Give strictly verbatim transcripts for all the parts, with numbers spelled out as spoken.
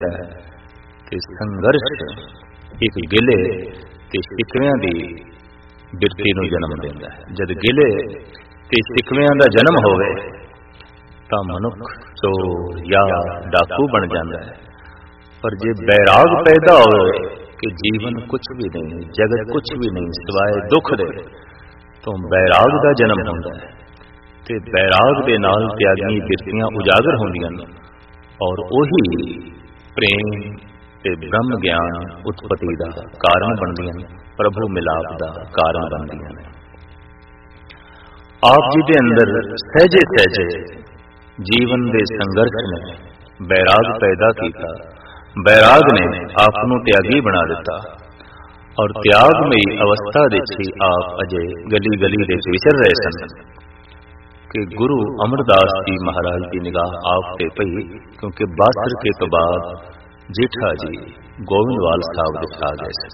कि संघर्ष एक गिले ते शिकवियां दी बिरती नूं जन्म दिंदा है। जद गिले ते शिकवियां दा जन्म होवे तां मनुख चोर या डाकू बन जाता है। पर जे बैराग पैदा होवे कि जीवन कुछ भी नहीं, जगत कुछ भी नहीं सिवाय दुख दे, तो बैराग दा जन्म होंदा है ते बैराग दे नाल त्यागी बिरतियां उजागर होंदियां ने और ओही प्रेम ते ब्रह्म ज्ञान उत्पत्ति का कारण बनदियां ने, प्रभु मिलाप का कारण बनदियां ने। आप जी दे अंदर सहजे सहजे जीवन दे संघर्ष ने बैराग पैदा किया। बैराग ने आप नूं त्यागी बना दिता और त्यागमयी अवस्था दे ही आप अजे गली गली दे विचर रहे सन कि गुरु अमरदास जी महाराज की निगाह आप पे पई, क्योंकि बासर के तो बाद जेठा जी गोविंदवाल साहब दे आ गए।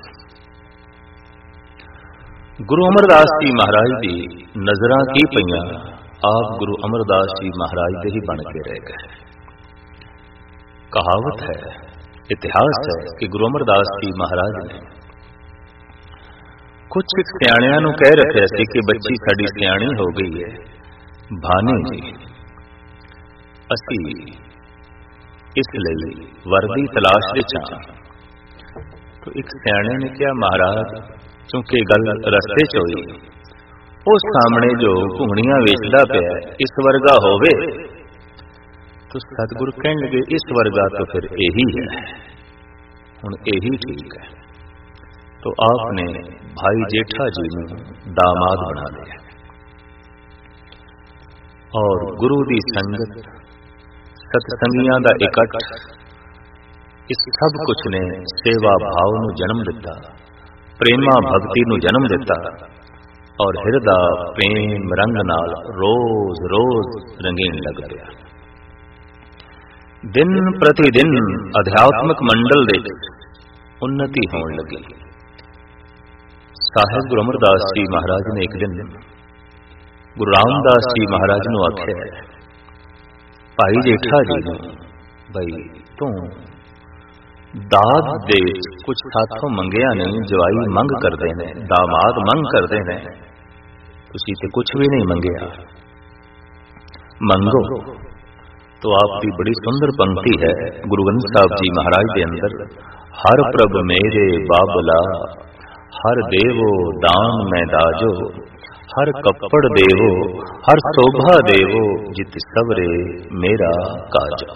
गुरु अमरदास जी महाराज की नजरां की पईयां, आप गुरु अमरदास जी महाराज दे ही बन के रह गए। कहावत है, इतिहास है कि गुरु अमरदास जी महाराज ने कुछ सियाणियां नूं कह रखिया सी कि बच्ची साडी सियाणी हो गई है, भाने जी असी इसलिए वर्दी तलाश विच हां। तो एक सियाणे ने कहा, महाराज चूंकि गल रस्ते च होई, उस सामने जो घुंगणियां वेचदा पिया इस वर्गा होवे, तो सतगुरु कहण लगे इस वर्गा तो फिर यही है, हुण यही ठीक है। तो आपने भाई जेठा जी नूं दामाद बना लिया और गुरु दी संगत, सतसंगियां दा इकट्ठ, इस सब कुछ ने सेवा भाव नूं जन्म दिता, प्रेमा भक्ति नूं जन्म दिता और हिरदा प्रेम रंग नाल रोज रोज रंगीन लग गया। दिन प्रति दिन अध्यात्मक मंडल दे उन्नति होने लगी। साहिब गुरु अमरदास जी महाराज ने एक दिन गुरु रामदास जी महाराज नूं आख्या, भाई जेठा जी नूं, भाई तू दाद दे कुछ साथों मंगिया नहीं, जवाई मंग करते हैं, दामाद मंग करते हैं, तुसीं ते कुछ भी नहीं मंगिया, मंगो। तो आपकी बड़ी सुंदर पंक्ति है गुरु ग्रंथ साहब जी महाराज के अंदर, हर प्रभ मेरे बाबला, हर देवो दान मैं दाजो, हर कपड़ देवो, हर शोभा देवो, जित सवरे मेरा काजो।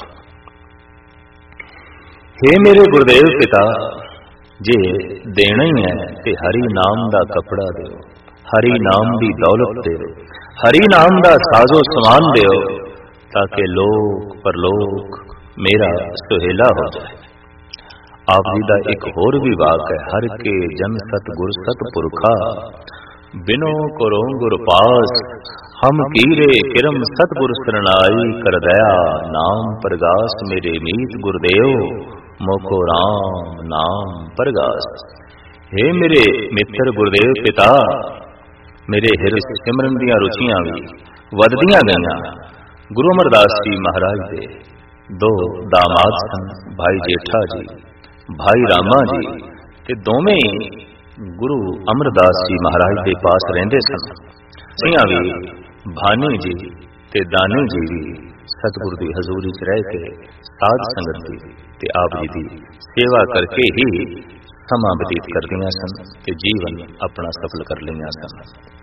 हे मेरे गुरुदेव पिता, जे देना ही है ते हरि नाम दा कपड़ा देओ, हरि नाम दी दौलत देओ, हरि नाम दा साजो समान देओ, ताकि लोक परलोक मेरा सुहेला हो जाए। आप जी दा एक होर भी वाक है, हर के जन सत गुर सत पुरखा, बिनो करो गुर पास, हम कीरे किरम सतगुर शरणाई, कर दया नाम परगास, मेरे मीत गुरदेव मोको राम नाम परगास। हे मेरे मित्र गुरदेव पिता, मेरे हिरद सिमरन दियां रुचियां भी वधदियां गईयां। गुरु अमरदास जी महाराज दे दो दामाद सन, भाई जेठा जी, भाई रामा जी, ते दोवें गुरु अमरदास जी महाराज के पास रहंदे सन। सियां भी भाने जी ते दाने जी भी सतगुरु की हजूरी च रह के साध संगत की ते आप जी की सेवा करके ही समा बतीत करदियां सन ते जीवन अपना सफल कर लिया सन।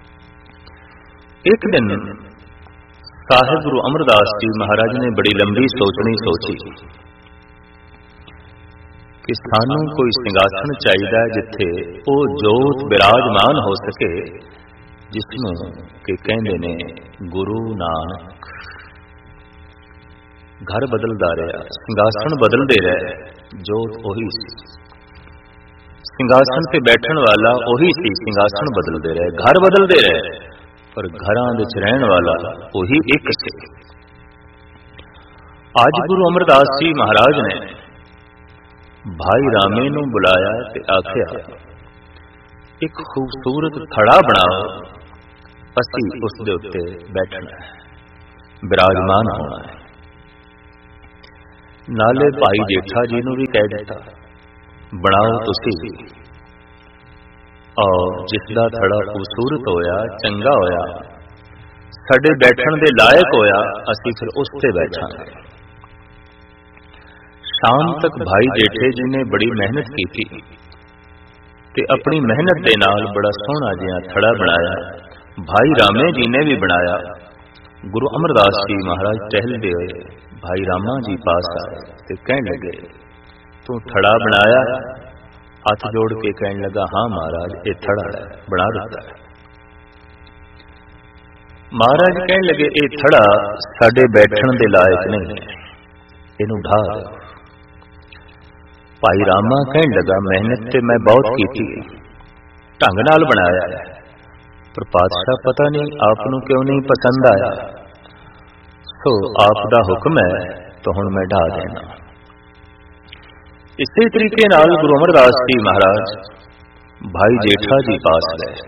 एक दिन साहिब गुरु अमरदास जी महाराज ने बड़ी लंबी सोचनी सोची कि सानू कोई सिंघासन चाहिए जिथे वो जोत विराजमान हो सके, जिसनों के कहते ने गुरु नानक। घर बदलता रहा, सिंघासन बदलते रहे, जोत ओही सी, सिंघासन पे बैठन वाला ओही सी, सिंघासन बदलते रहे, घर बदलते रहे, पर घरां विच रहन वाला ओही एक सी। आज गुरु अमरदास जी महाराज ने भाई रामे नूं बुलाया ते आख्या, एक खूबसूरत थड़ा बनाओ, असी उस दे उत्ते बैठना है, विराजमान होना है। नाले भाई जेठा जी नूं भी कह दिता बनाओ तुसीं, और जिसदा थड़ा खूबसूरत होया, चंगा होया, साडे बैठण दे लायक होया, असीं फिर उस ते बैठांगे। शाम तक भाई जेठे जी ने बड़ी मेहनत की ते अपनी मेहनत दे नाल बड़ा सोहना जिहा थड़ा बनाया। भाई रामे जी ने भी बनाया। गुरु अमरदास जी महाराज टहलदे होए भाई रामा जी पास आए ते कहण लगे, तू थड़ा बनाया? हथ जोड़ के कहण लगा, हाँ महाराज, ये थड़ा है, बना दिता है। महाराज कहण लगे, ये थड़ा साडे बैठण दे लायक नहीं है, इनू ढा दो। भाई रामा कहण लगा, मेहनत ते मैं बहुत की, ढंग नाल बनाया है, पर पातशाह पता नहीं आप नूं क्यों नहीं पसंद आया, सो आप दा हुक्म है तो हुण मैं ढा देना। इसी तरीके नाल गुरु अमरदास जी महाराज भाई जेठा जी पास गए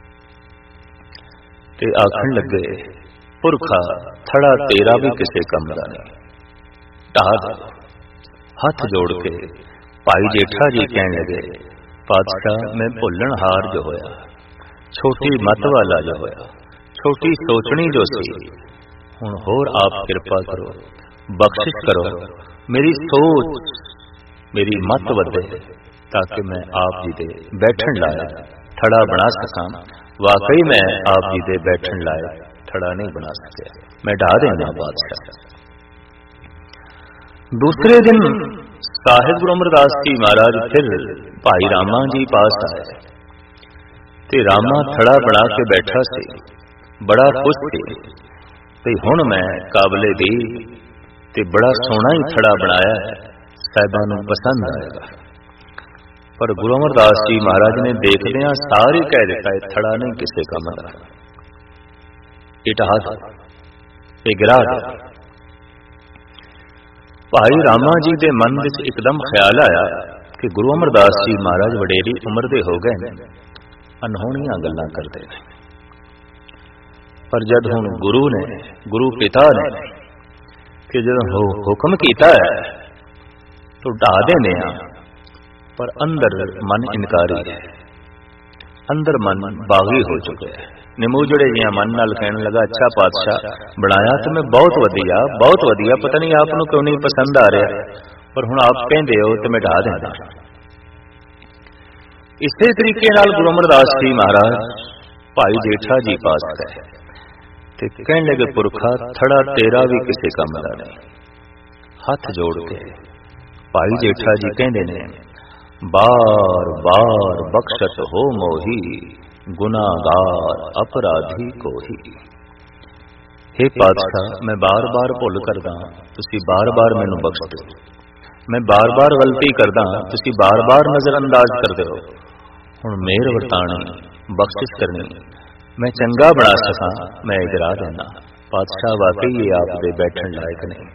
ते आखण लगे, पुरखा थड़ा तेरा भी किसे कम दा नहीं, ढा दो। हथ जोड़ के भाई जेठा जी कहने लगे, पातशाह मैं भुल्लण हार जो होया, छोटी मत वाला जो होया, छोटी सोचनी जो सी, हुण होर आप कृपा करो, बख्शिश करो, मेरी सोच मेरी मत वधे ताकि मैं आप जी दे बैठण लायक थड़ा बना सकां। वाकई मैं आप जी दे बैठण लायक थड़ा नहीं बना सकिया, मैं ढा देना बादशाह। दूसरे दिन साहिब गुरु अमरदास जी महाराज फिर भाई रामा जी पास आए ते रामा थड़ा बना के बैठा सी, बड़ा खुश सी ते हुण मैं काबले दी ते बड़ा सोहना ही थड़ा बनाया है, साहिबां नूं पसंद आएगा। पर गुरु अमरदास जी महाराज ने देखदियां सारे कह दिता, थड़ा नहीं किसे काम दा, ये ढा दो, ये गिरा दो। भाई रामा जी के मन में एकदम ख्याल आया कि गुरु अमरदास जी महाराज वडेरी उम्र दे हो गए, अनहोणियां गल्लां करते हैं, पर जब हुण गुरु ने गुरु पिता ने कि जब हो, हुक्म किया है तो ढा देने, पर अंदर मन इनकारी है, अंदर मन बागी हो चुके हैं। निमूजड़े जिहा मन नाल कहने लगा, अच्छा पातशाह बनाया तो मैं बहुत वधिया बहुत वधिया, पता नहीं आप नूं क्यों नहीं पसंद आ रहा, पर हुण आप कहंदे हो तो मैं ढा देंदा। इसे तरीके नाल गुरु अमरदास जी महाराज भाई जेठा जी पास गए ते कहने लगे, पुरखा थड़ा तेरा भी किसे काम दा नहीं। हथ जोड़ के भाई जेठा जी कहंदे ने, बार बार बख्शत हो मोही, गुनाहगार अपराधी को ही। हे पातशाह, मैं बार बार भुल करदा, तुसी बार बार मैनू बख्श दो, मैं बार बार गलती करदा, तुसी बार बार नजरअंदाज कर दो, हुण मेहर वरतानी बख्शिश करनी, मैं चंगा बना सका, मैं इगरा देना। पातशाह वाकई ये आप दे बैठण लायक नहीं।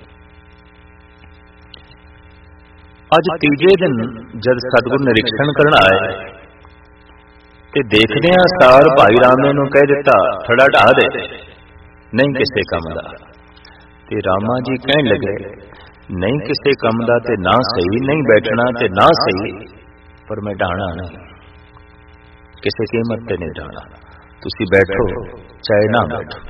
अज तीजे दिन जब सतगुरु निरीक्षण करना आए ते देखदे सार भाई रामे नूं कह दिता, थड़ा ढा दे, नहीं किसे कम दा। ते रामा जी कहण लगे, नहीं किसे कम दा ते ना सही, नहीं बैठना ते ना सही, पर मैं ढाणा नहीं, किसे कीमत ते नहीं ढाणा, तुसी बैठो चाहे ना बैठो।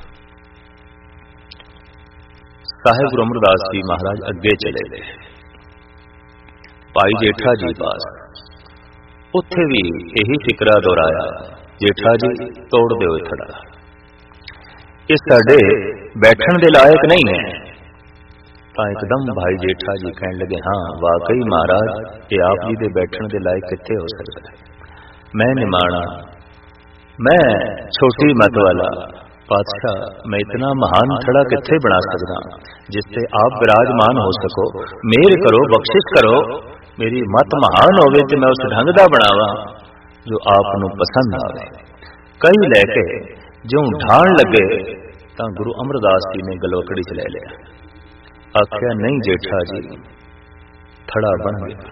साहिब गुरु अमरदास जी महाराज अगे चले गए भाई जेठा जी पास, उत्थे भी यही फिकरा दोहराया, जेठा जी तोड़ दो थड़ा, इस साडे बैठण दे लायक नहीं है। तो एकदम भाई जेठा जी कहने लगे, हाँ वाकई महाराज, ये आप जी दे बैठण दे लायक कित्थे हो सकता है, मैं निमाणा, मैं छोटी मत वाला, पातशाह मैं इतना महान थड़ा कित्थे बना सकदा जिससे आप विराजमान हो सको, मेहर करो, बख्शिश करो, मेरी मत महान होवे ते मैं उस ढंग दा बनावा जो आप नूं पसंद आवे। कई लैके जो ढाण लगे तां गुरु अमरदास जी ने गलवकड़ी च लै लिया, आख्या नहीं जेठा जी थड़ा बन गया,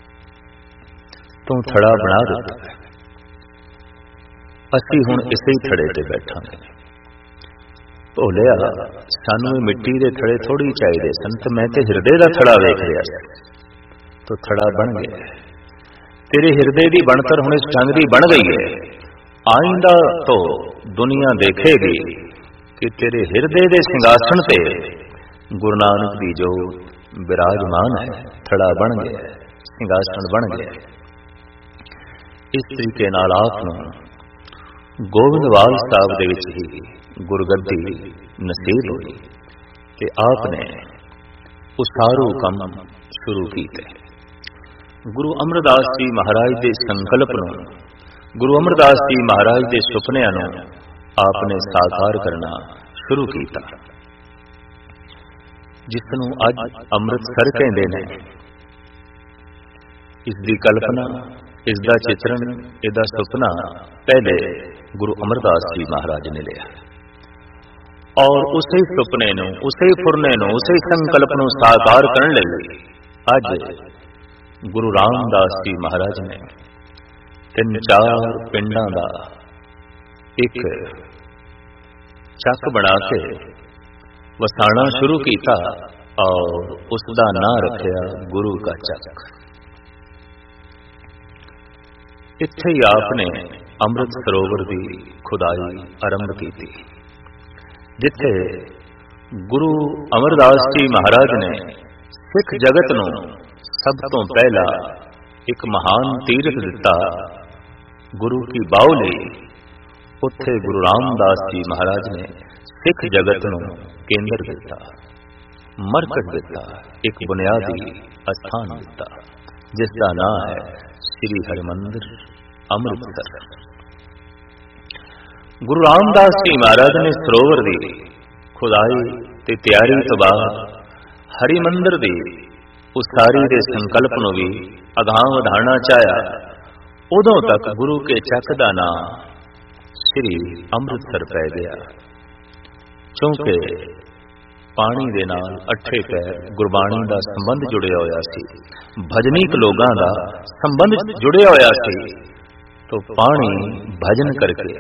तू थड़ा बना दिता, असीं हुण इसे ही थड़े ते बैठांगे। ਭੋਲਿਆ ਸਾਨੂੰ ਇਹ ਮਿੱਟੀ ਦੇ ਥੜੇ ਥੋੜੀ ਚਾਹੀਦੇ ਸਨ ਤੇ ਮੈਂ ਤੇ ਹਿਰਦੇ ਦਾ ਥੜਾ ਵੇਖ ਰਿਹਾ ਸੀ ਤੋ ਥੜਾ ਬਣ ਗਿਆ। ਤੇਰੇ ਹਿਰਦੇ ਦੀ ਬਣਤਰ ਹੁਣ ਇਸ ਢੰਗ ਦੀ ਬਣ ਗਈ ਹੈ। ਆਇੰਦਾ ਤੋਂ ਦੁਨੀਆ ਦੇਖੇਗੀ ਕਿ ਤੇਰੇ ਹਿਰਦੇ ਦੇ ਸਿੰਘਾਸਣ ਤੇ ਗੁਰੂ ਨਾਨਕ ਦੀ ਜੋ ਵਿਰਾਜਮਾਨ ਹੈ, ਥੜਾ ਬਣ ਗਿਆ, ਸਿੰਘਾਸਣ ਬਣ ਗਿਆ। ਇਸ ਤਰੀਕੇ ਨਾਲ ਆਪ ਨੂੰ ਗੋਬਿੰਦਵਾਲ ਸਾਹਿਬ ਦੇ ਵਿੱਚ ਹੀ ਗੁਰਗੱਦੀ ਨਸੀਬ ਹੋਈ ਤੇ ਆਪ ਨੇ ਉਸਾਰੂ ਕੰਮ ਸ਼ੁਰੂ ਕੀਤੇ। ਗੁਰੂ ਅਮਰਦਾਸ ਜੀ ਮਹਾਰਾਜ ਦੇ ਸੰਕਲਪ ਨੂੰ, ਗੁਰੂ ਅਮਰਦਾਸ ਜੀ ਮਹਾਰਾਜ ਦੇ ਸੁਪਨਿਆਂ ਨੂੰ ਆਪ ਨੇ ਸਾਕਾਰ ਕਰਨਾ ਸ਼ੁਰੂ ਕੀਤਾ, ਜਿਸ ਨੂੰ ਅੱਜ ਅੰਮ੍ਰਿਤਸਰ ਕਹਿੰਦੇ ਨੇ। ਇਸ ਦੀ ਕਲਪਨਾ, ਇਸ ਦਾ ਚਿਤਰਣ, ਇਹਦਾ ਸੁਪਨਾ ਪਹਿਲੇ ਗੁਰੂ ਅਮਰਦਾਸ ਜੀ ਮਹਾਰਾਜ ਨੇ ਲਿਆ ਔਰ ਉਸੇ ਸੁਪਨੇ ਨੂੰ, ਉਸੇ ਫੁਰਨੇ ਨੂੰ, ਉਸੇ ਸੰਕਲਪ ਨੂੰ ਸਾਕਾਰ ਕਰਨ ਲਈ ਅੱਜ ਗੁਰੂ ਰਾਮਦਾਸ ਜੀ ਮਹਾਰਾਜ ਨੇ ਤਿੰਨ ਚਾਰ ਪਿੰਡਾਂ ਦਾ ਇੱਕ ਚੱਕ ਬਣਾ ਕੇ ਵਸਾਣਾ ਸ਼ੁਰੂ ਕੀਤਾ ਔਰ ਉਸ ਦਾ ਨਾਂ ਰੱਖਿਆ ਗੁਰੂ ਕਾ ਚੱਕ। ਇੱਥੇ ਹੀ ਆਪ ਨੇ ਅੰਮ੍ਰਿਤ ਸਰੋਵਰ ਦੀ ਖੁਦਾਈ ਆਰੰਭ ਕੀਤੀ, ਜਿੱਥੇ ਗੁਰੂ ਅਮਰਦਾਸ ਜੀ ਮਹਾਰਾਜ ਨੇ ਸਿੱਖ ਜਗਤ ਨੂੰ ਸਭ ਤੋਂ ਪਹਿਲਾ ਇੱਕ ਮਹਾਨ ਤੀਰਥ ਦਿੱਤਾ ਗੁਰੂ ਕੀ ਬਾਉ ਲਈ। ਉੱਥੇ ਗੁਰੂ ਰਾਮਦਾਸ ਜੀ ਮਹਾਰਾਜ ਨੇ ਸਿੱਖ ਜਗਤ ਨੂੰ ਕੇਂਦਰ ਦਿੱਤਾ, ਮਰਕਜ਼ ਦਿੱਤਾ, ਇੱਕ ਬੁਨਿਆਦੀ ਅਸਥਾਨ ਦਿੱਤਾ, ਜਿਸ ਦਾ ਨਾਮ ਹੈ ਸ੍ਰੀ ਹਰਿਮੰਦਰ ਅੰਮ੍ਰਿਤਸਰ। ਗੁਰੂ ਰਾਮਦਾਸ ਜੀ ਮਹਾਰਾਜ ਨੇ ਸਰੋਵਰ ਦੀ ਖੁਦਾਈ ਤੇ ਤਿਆਰੀ ਤੋਂ ਬਾਅਦ ਹਰਿਮੰਦਰ ਦੀ ਉਸਾਰੀ ਦੇ ਸੰਕਲਪ ਨੂੰ ਵੀ ਅਗਾਂਹ ਵਧਾਉਣਾ ਚਾਹਿਆ। ਉਦੋਂ ਤੱਕ ਗੁਰੂ ਕੇ ਚੱਕ ਦਾ ਨਾਮ ਸ੍ਰੀ ਅੰਮ੍ਰਿਤਸਰ ਪੈ ਗਿਆ, ਕਿਉਂਕਿ ਪਾਣੀ ਦੇ ਨਾਲ ਅੱਠੇ ਪੈਰ ਗੁਰਬਾਣੀ ਦਾ ਸੰਬੰਧ ਜੁੜਿਆ ਹੋਇਆ ਸੀ, ਭਜਨੀਕ ਲੋਕਾਂ ਦਾ ਸੰਬੰਧ ਜੁੜਿਆ ਹੋਇਆ ਸੀ। तो पानी भजन करके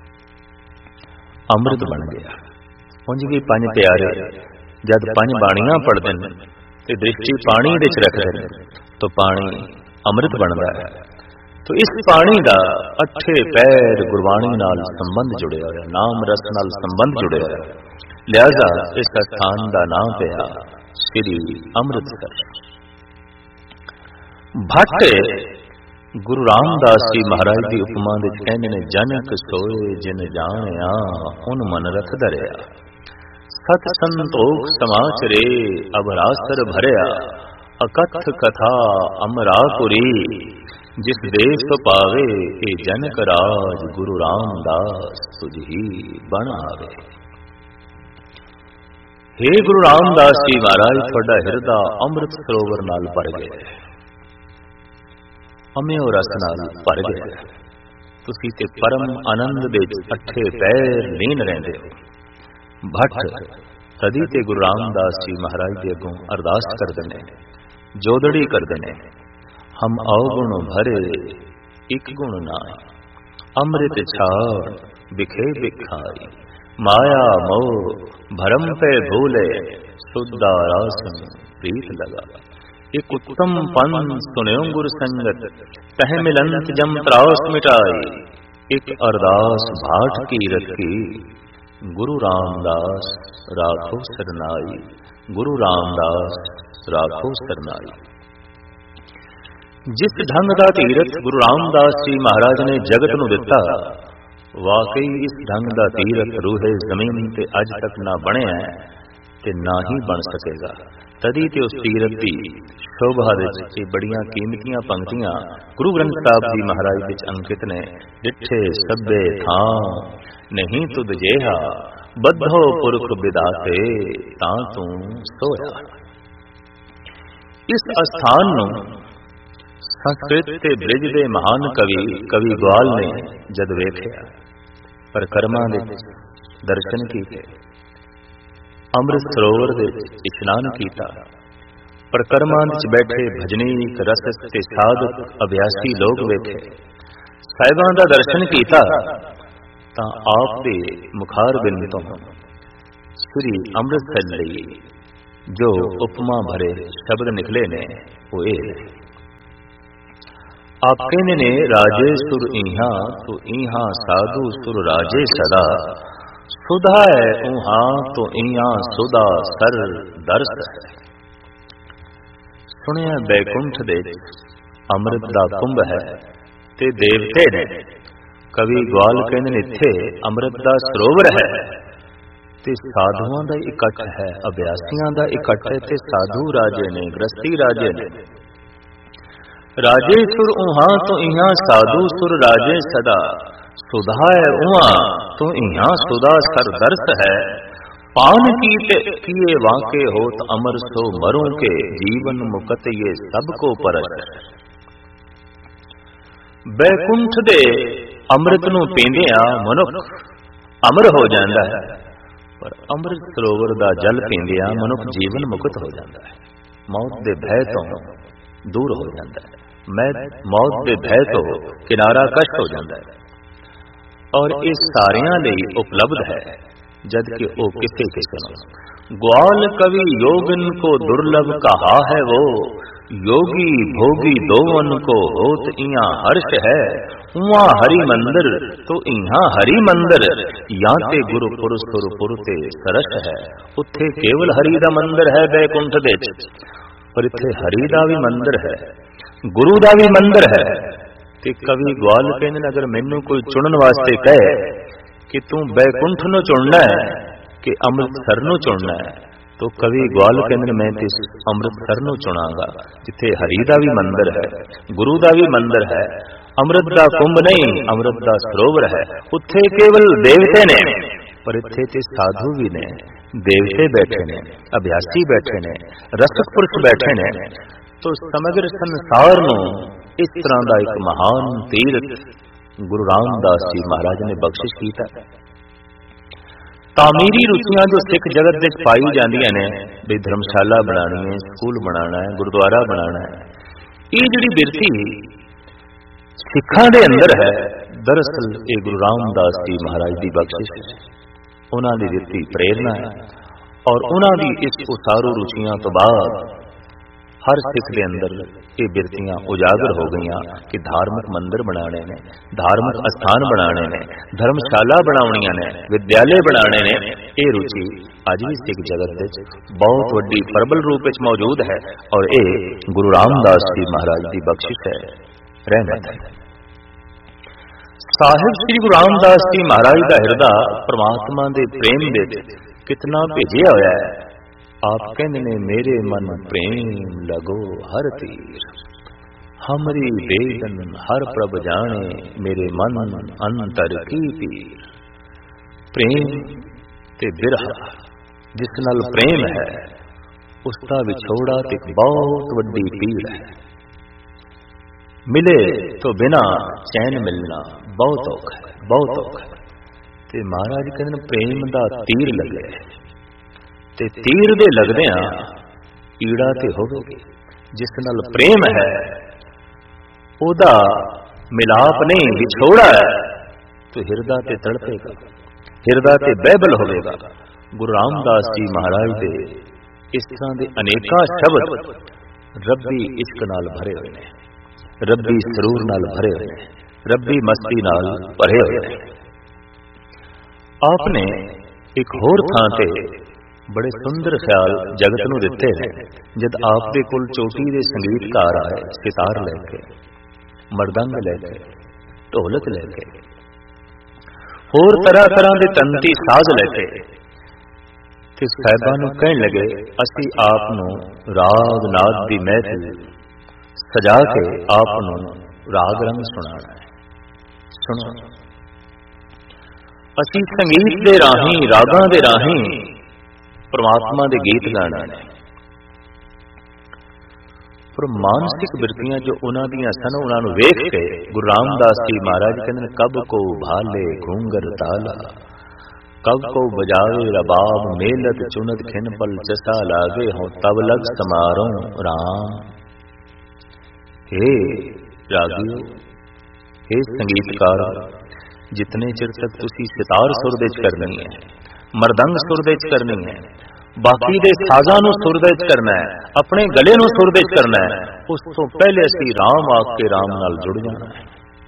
अमृत बन गया। उंज भी पंज प्यारे जब पंज बाणियां पढ़ते हैं तो दृष्टि पानी दे च रखते हैं तो पानी अमृत बनता है। तो इस पानी का अठे पैर गुरबाणी नाल संबंध जुड़े हुए, नाम रस नाल संबंध जुड़े हुए, लिहाजा इस स्थान का नाम पिया श्री अमृतसर। भट्ट गुरु रामदास जी महाराज की उपमा दे कहंदे ने, जनक सोए जिन जाणिया उन मन रख धरिया, सत संतोख समाचरे अबरासर भरिया, अकथ कथा अमरापुरी, जिस देश पावे ए जनक राज, गुरु रामदास तुझी बन आवे। हे गुरु रामदास जी महाराज, तुहाडा हिरदा अमृत सरोवर नाल भर गया, अम्यो रस नाल भर गया, तुसी ते परम आनंद दे अठे पैर लीन रहिंदे हो। भट्ट तदी ते गुरु रामदास जी महाराज दे अगों अरदास करदे ने, जोदड़ी करदे ने, हम अवगुण भरे एक गुण नाई, अमृत छाड़ बिखे बिखाई, माया मोह भरम पे भूले, सुधा रासन प्रीत लगा। एक उत्तम पन सुन्यो गुर संगत, कह मिलंत जम त्रास मिटाई, एक अरदास भाट की रखी, गुरु रामदास राखो सरनाई, गुरु रामदास राखो सरनाई। जिस ढंग का तीरथ गुरु रामदास जी महाराज ने जगत नूं दिता, वाकई इस ढंग का तीरथ रूहे जमीन ते अज तक ना बनिया ते ना ही बन सकेगा। तदी ते उस तीरथ की शोभा दे बड़ियां कीमतियां पंक्तियां गुरु ग्रंथ साहब जी महाराज विच अंकित ने। डिठे सभे थां नहीं तुद जेहा, बद्धो पुरख विदाते तां तू सोया। इस स्थान नूं संस्कृत ते ब्रिज दे महान कवि कवि ग्वाल ने जद वेखिया, परिक्रमा दे दर्शन कीते, अमृत सरोवर दे इशनान कीता, परिक्रमा विच बैठे भजनीक रस ते साधक अभ्यासी लोग वेखे, साहिबां दा दर्शन कीता तां आप दे मुखार बिंद तों श्री अमृतसर लई जो उपमा भरे शब्द निकले ने वो ये आप कहने ने राजे सुर इहा तो इहा साधु सुर राजे सदा सुधा है उहा तो इहा सुधा सर दरस है। सुनिया बैकुंठ दे अमृत दा कुंभ है ते देवते ने कवि ग्वाल कहने इत्थे अमृत दा सरोवर है ते साधुओं का इकट्ठ है, अभ्यासियों का इकट्ठ है ते साधु राजे ने गृहस्थी राजे ने। राजे सुर उहा तो इहा साधु सुर राजे सदा सुधा है उहा तो इहा सुधा सर दर्श है। पान कीते किए वाके होत अमर सो मरों के जीवन मुकत ये सबको परस है। बैकुंठ दे अमृत नूं पींदिया मनुख अमर हो जाता है पर अमृत सरोवर दा जल पींदिया मनुख जीवन मुक्त हो जाता है, मौत दे भय तो दूर हो जाता है, मैं मौत दे भय तो किनारा कश हो जाता है और इस सारियां लई उपलब्ध है जबकि वो किसे किसे ग्वाल कवि योगन को दुर्लभ कहा है वो योगी भोगी दोवन को होत इया हर्ष है। उहाँ हरि मंदिर तो इहा हरि मंदिर या ते गुरु पुरुष सुर पुरते सरस है। उत्थे केवल हरि दा मंदिर है बैकुंठ दे पर इत्थे हरि दा भी मंदिर है, गुरु दा भी मंदिर है। ते कवि ग्वाल कहने अगर मैनू कोई चुनन वास्ते कहे कि तू बैकुंठ नूं चुनना है कि अमृतसर नूं चुनना है तो कवि ग्वाल कहने मैं इस अमृतसर नूं चुनांगा जिथे हरि दा भी मंदिर है, गुरु दा भी मंदिर है, अमृत दा कुंभ नहीं अमृत दा सरोवर है। उत्थे केवल देवते ने पर इत्थे ते साधु भी ने, देवते बैठे ने, अभ्यासी बैठे ने, रसक पुरुष बैठे ने। तो समग्र संसार नूं इस तरह का एक महान तीर्थ गुरु रामदास जी महाराज ने बख्शिश कीता। तामीरी रुचियां जो सिख जगत विच पाई जांदियां ने भी धर्मशाला बनानी है, स्कूल बनाना है, गुरुद्वारा बनाना है, ये जिहड़ी बिरती सिखां दे अंदर है दरअसल ये गुरु रामदास जी महाराज की बख्शिश है, उन्हां दी दित्ती प्रेरणा है और उन्हां दी इस उसारू रुचियां तो बाद हर सिख के अंदर ये बिरतियां उजागर हो गई कि धार्मिक मंदिर बनाने ने, धार्मिक स्थान बनाने ने, धर्मशाला बनाउणियां ने, विद्यालय बनाने ने। ये रुचि अज भी सिख जगत विच बहुत वड्डी प्रबल रूप विच मौजूद है और ये गुरु रामदास जी महाराज की बख्शिश है, रहमत है। साहिब श्री गुरु रामदास जी महाराज का हिरदा परमात्मा के प्रेम दे कितना भेजिया होया है। आप कहने मेरे मन प्रेम लगो हर तीर हमरी बेदन हर प्रभ जाने मेरे मन अंतर की पीर। प्रेम ते बिरहा जिस नाल प्रेम है उसका विछोड़ा ते बहुत वड्डी पीड़ है। मिले तो बिना चैन मिलना बहुत औखा है, बहुत औखा है। ते महाराज कहते प्रेम दा तीर लगे ते तीर दे लगदियां कीड़ा ते होवेगी। जिस नाल प्रेम है ओदा मिलाप नहीं विछोड़ा है तो हिरदा ते तड़पेगा, हिरदा ते बैबल होवेगा। गुरु रामदास जी महाराज दे इस तरह के अनेका शब्द रब्बी इश्क नाल भरे हुए ने, रब्बी सरूर नाल भरे हुए ने, रब्बी मस्ती नाल भरे हुए ने। आपने एक होर थां ते बड़े सुंदर ख्याल जगत नूं दिते हैं। जद आप दे कोल चोटी दे संगीतकार आए सितार लैके, मरदंग लैके, ढोलक लैके, होर तरह तरह के तंती साज लैके ते साहिबां नूं कहण लगे असीं आप नूं राग नाद दी महफिल सजा के आप नूं राग रंग सुनाना है। सुनो असीं संगीत दे राहीं रागां दे राहीं परमात्मा दे गीत गाना है। पर मानसिक बिरतियां जो उन्हां दियां सन उन्हां नूं वेख के गुरु रामदास जी महाराज कहंदे कब को भाले घूंगर ताला कब को बजावे रबाब मेलत चुनत खिन पल चसा लागे हो तब लग समारों राम। हे रागियो, हे संगीतकार, जितने चिर तक तुसी सितार सुर दे करनी है मरदंग सुर दे च करनी है, बाकी दे साजां नूं सुर दे च करना है, अपने गले नूं सुर दे च करना है। उस तो पहले असीं राम आख के राम नाल जुड़ जाना है।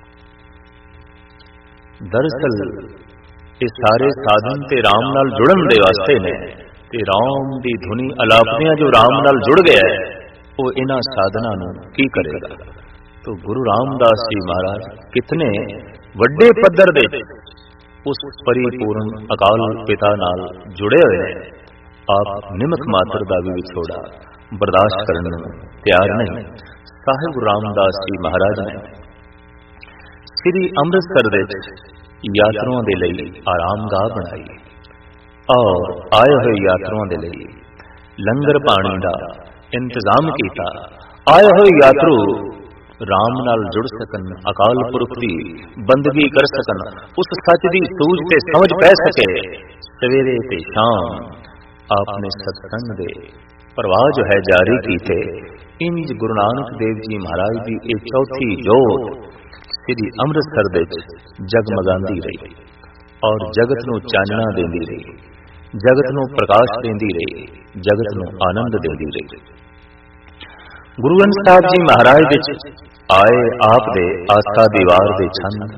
दरअसल ये सारे साधन ते राम नाल जुड़न दे वास्ते ने, ते राम दी धुनी अलापदियां जो राम नाल जुड़ गया है वो इन्हां साधनां नूं की करेगा। तो गुरु रामदास जी महाराज कितने वड्डे पद्धर दे उस परिपूर्ण अकाल पिता नाल जुड़े हुए हैं। आप निमक मात्र दा भी विछोड़ा बर्दाश्त करने तैयार नहीं। साहिब गुरु रामदास जी महाराज ने श्री अमृतसर दे यात्रुओं दे लई आरामगाह बनाई और आए हुए यात्रुओं दे लई लंगर पानी दा इंतजाम किया। आए हुए यात्रु राम नाल जुड़ सकन, अकाल पुरख की बंदगी कर सकन, उस सच की सूझ ते समझ पै सके। सवेरे ते शाम आपने सत्संग दे प्रवाह जो है जारी कीते। इंज गुरु नानक देव जी महाराज की एक चौथी जोत श्री अमृतसर दे जगमगांदी रही और जगत नूं चानना देंदी रही, जगत नूं प्रकाश देंदी रही, जगत नूं आनंद देंदी रही। गुरु ग्रंथ साहिब जी महाराज विच आए आप दे आस्था दीवार दे छंद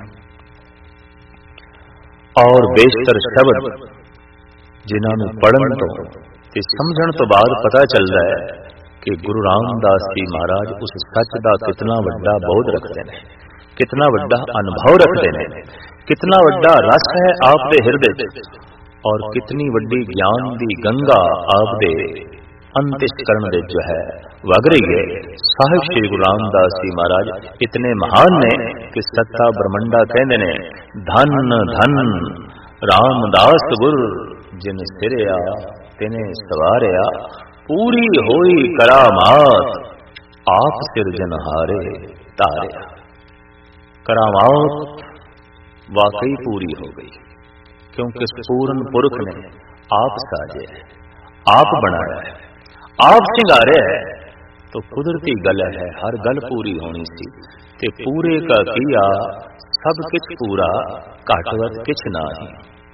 और बेशतर शब्द जिन्हां नूं पढ़न तो ते समझण तो बाद पता चलदा है कि गुरु रामदास जी महाराज उस सच दा कितना वड्डा बोध रखते हैं, कितना वड्डा अनुभव रखते हैं, कितना वड्डा रस है आप दे हिरदे और कितनी वड्डी ज्ञान दी गंगा आप दे अंतःकरण दे जो है वग रही है। साहिब श्री गुरु रामदास जी महाराज इतने महान ने कि सत्ता ब्रह्मंडा कहते ने धन धन रामदास गुर जिन सिरया तिने सवारिया, पूरी होई करामात आप सिरजनहारे तारिया। करामात वाकई पूरी हो गई क्योंकि पूर्ण पुरख ने आप साजे है, आप बनाया है, आप सिंगारे है। तो कुदरती गल है, हर गल पूरी होनी सी ते पूरे का किया सब किछ पूरा घटवत किछ नहीं।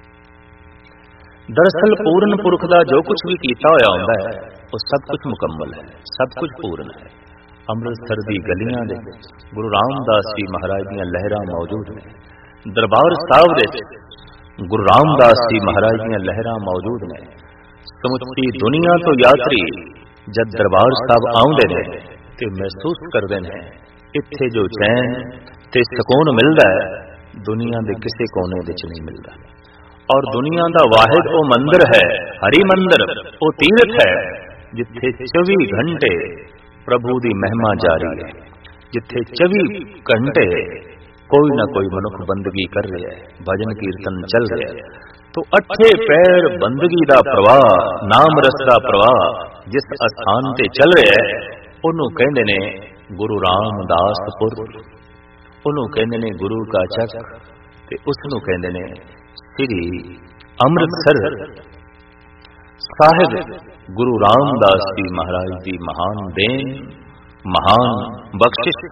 दरअसल पूर्ण पुरख दा जो कुछ भी कीता होया हुंदा है वो सब कुछ मुकम्मल है, सब कुछ पूर्ण है। अमृतसर दी गलियां दे गुरु रामदास जी महाराज दीयां लहरां मौजूद ने, दरबार साहिब दे गुरु रामदास जी महाराज दीयां लहरां मौजूद ने। समुची दुनिया तो यात्री जब दरबार साहब आउंदे ने ते महसूस करते हैं इत्थे जो चैन ते सुकून मिलता है दुनिया के किसी कोने विच नहीं मिलता। और दुनिया का वाहिद वो मंदिर है, हरि मंदिर, वो तीर्थ है जिथे चौबी घंटे प्रभु की महिमा जारी है, जिथे चौबी घंटे कोई ना कोई मनुख बंदगी कर रहा है, भजन कीर्तन चल रहा है। तो अठे पैर बंदगी दा प्रवाह, नाम रस दा प्रवाह जिस स्थान ते चल रहा है उन्हों कहते ने गुरु रामदासपुर, उन्हों कहते ने गुरु का चक, ते उसनों कहते ने श्री अमृतसर साहिब गुरु रामदास जी महाराज की महान देन, महान बख्शिश।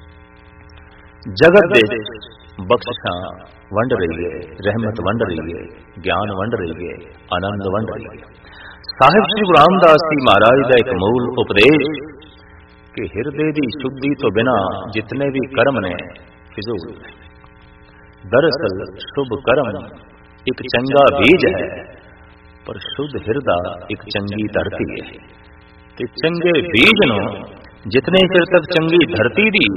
जगत दे बख्शिशां वंड रही है, रहमत वंड रही है, ज्ञान वंड रही है, आनंद वंड रही है। साहिब श्री गुरु रामदास जी महाराज का एक मूल उपदेश कि हिरदे की शुद्धि तो बिना जितने भी कर्म ने फिजूल। दरअसल शुभ कर्म एक चंगा बीज है, पर शुद्ध हिरदा एक चंगी धरती है। ते चंगे बीज नूं जितने चिर तक चंगी धरती दी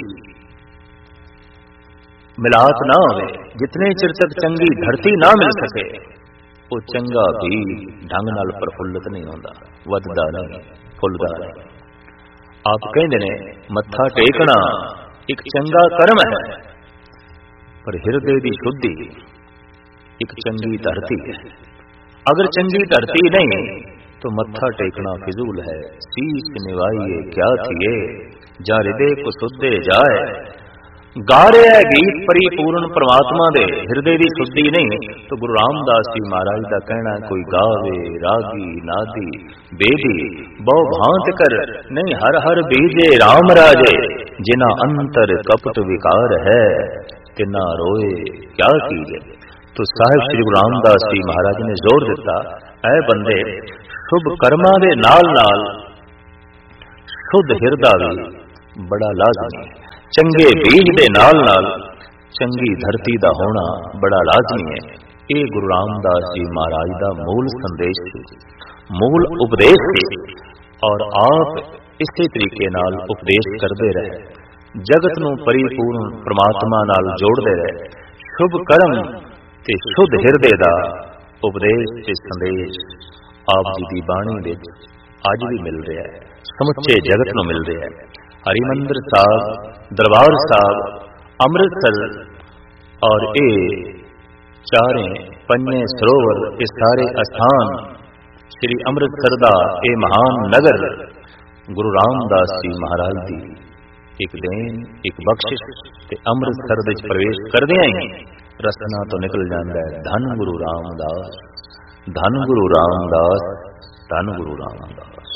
मिलाप ना हो, जितने चिर तक चंगी धरती ना मिल सके वो चंगा भी ढंग नाल प्रफुल्लित नहीं होता, वधदा नहीं, फुलदा नहीं। आप कहते ने मत्था टेकना एक चंगा कर्म है, पर हिरदे की शुद्धि एक चंगी धरती है। अगर चंगी धरती नहीं तो मत्था टेकना फिजूल है। शीश निवाइए क्या थिए जा हृदय को सुधे जाए। गा रहा है गीत परिपूर्ण परमात्मा दे, हिरदे की शुद्धि नहीं तो गुरु रामदास जी महाराज का कहना कोई गावे रागी नादी बेदी बहु भांत कर नहीं हर हर बीजे राम राजे, जिना अंतर कपट विकार है तिना रोए क्या कीजे। तो साहिब श्री गुरु रामदास जी महाराज ने जोर दिता, ऐ बंदे, शुभ कर्मां दे नाल नाल शुद्ध हिरदा भी बड़ा लाजमी है। चंगे बीज दे नाल नाल चंगी धरती दा होना बड़ा लाजमी है। ये गुरु रामदास जी महाराज दा मूल संदेश है, मूल उपदेश है। और आप इसे तरीके नाल उपदेश करते रहे, जगत नूं परिपूर्ण परमात्मा नाल जोड़ते रहे। शुभ कर्म ते शुद्ध हिरदे दा उपदेश ते संदेश आप जी दी बाणी विच अज भी मिल रहा है, समुचे जगत नूं मिल रहा है। हरिमंदिर साहब, दरबार साहब, अमृतसर और ये चारे पंजे सरोवर, ये सारे अस्थान श्री अमृतसर दा ये महान नगर गुरु रामदास जी महाराज की एक देन, एक बख्शिश। ते अमृतसर विच प्रवेश करदियां ही रसना तो निकल जाता है, धन गुरु रामदास, धन गुरु रामदास, धन गुरु रामदास।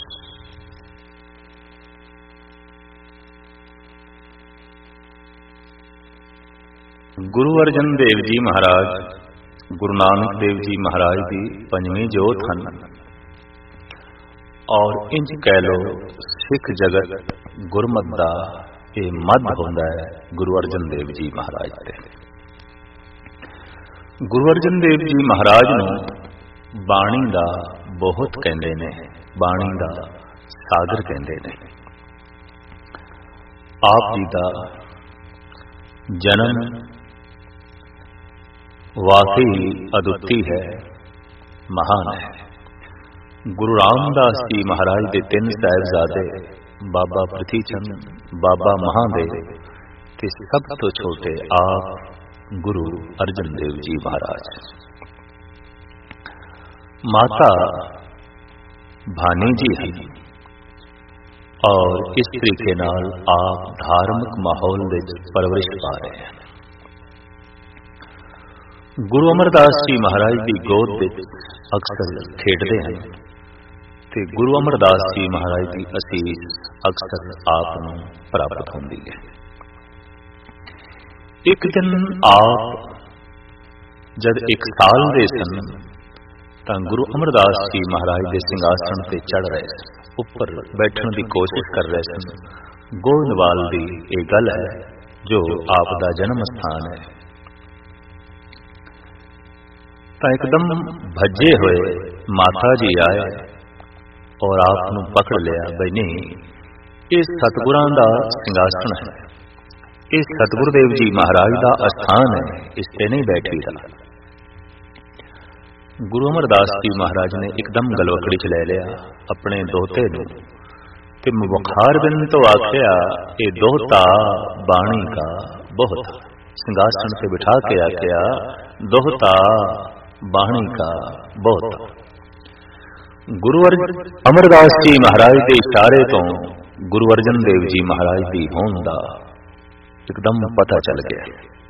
गुरु अर्जन देव जी महाराज, गुरु नानक देव जी महाराज की पंजवीं जोत हन। और इंज कह लो सिख जगत गुरमत दा ये मध होंदा है गुरु अर्जन देव जी महाराज ते। गुरु अर्जन देव जी महाराज नूं बाणी दा बहुत कहंदे ने, बाणी दा सागर कहंदे ने। आप जी दा जन्म वाकई अद्वितीय है, महान है। गुरु रामदास जी महाराज के तीन साहिबजादे बाबा पृथी चंद, बाबा महादेव ते सब तो छोटे आप गुरु अर्जन देव जी महाराज। माता भानी जी हैं और इस तरीके नाल आप धार्मिक माहौल में परवरिश पा रहे हैं। गुरु अमरदास जी महाराज की गोद में अक्सर खेडते हैं ते गुरु अमरदास जी महाराज की असीस अक्सर आप नूं प्राप्त होंदी है। एक दिन आप जब एक साल दे सन तां गुरु अमरदास जी महाराज के सिंघासन ते चढ़ रहे सन, उपर बैठने की कोशिश कर रहे सन। गोविंदवाल की एक गल है जो आप दा जन्म स्थान है। तां एकदम भज्जे हुए माता जी आए और आप पकड़ लिया, बई नहीं ये सतगुरां दा सिंघासन है, ये सतगुरुदेव जी महाराज का अस्थान है, इस ते नहीं बैठी रहा। गुरु अमरदास जी महाराज ने एकदम गलवकड़ी च ले लिया अपने दोहते नूं ते मुखार बिन तो आख्या, ये दोहता बाणी का बहुत। सिंघासन से बिठा के आख्या, दोहता बाणी का बहुत। गुरु अमरदास जी महाराज के इशारे तो गुरु अर्जन देव जी महाराज की होंद दा एकदम पता चल गया।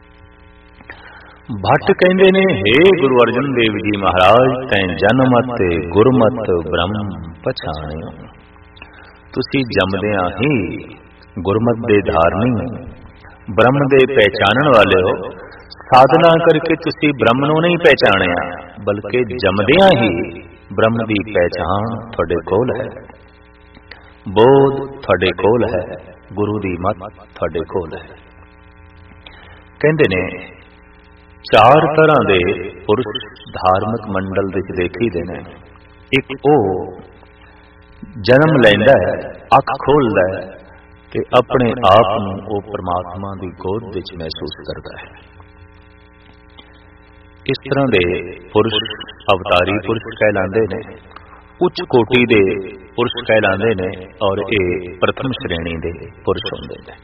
भट्ट कहंदे ने, हे गुरु अर्जन देव जी महाराज, तैं जनमत गुरमत ब्रह्म पछाणियो। तुसी जमदियां ही गुरमत दे धारनी, ब्रह्म दे पहचानण वाले हो। साधना करके तुसी ब्रह्म नूं नहीं पहचानिया, बल्कि जमदियां ही ब्रह्म की पहचान थोड़े कोल है, बोध थोड़े कोल है, गुरु की मत थोड़े कोल है। कहते ने चार तरह के पुरुष धार्मिक मंडल विच देखी दे ने। एक वो जन्म लैंदा है, अख खोलदा है ते अपने आप नूं वो परमात्मा की गोद विच महसूस करता है। इस तरह के पुरुष अवतारी पुरुष कहलाते ने, उच्च कोटि के पुरुष कहलाते ने और ये प्रथम श्रेणी के पुरुष होंदे ने।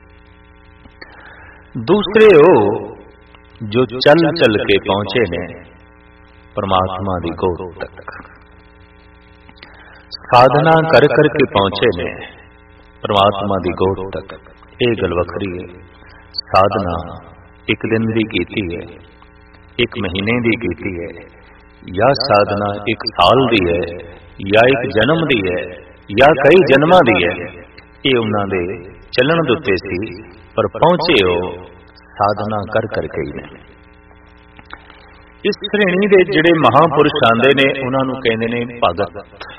दूसरे वो जो चल चल के पहुंचे ने परमात्मा की गोद तक, साधना कर कर के पहुंचे ने परमात्मा की गोद तक। ये गल वखरी है। साधना एक दिन की कीती है, एक महीने की कीती है, या साधना एक साल दी है, या एक जन्म दी है, या कई जन्मां दी है। ये उन्हां दे चलन दे उत्ते सी, पर पहुंचे हो साधना कर कर के ही ने। इस श्रेणी के जिहड़े महापुरुष आंदे ने उन्हां नूं कहंदे ने भगत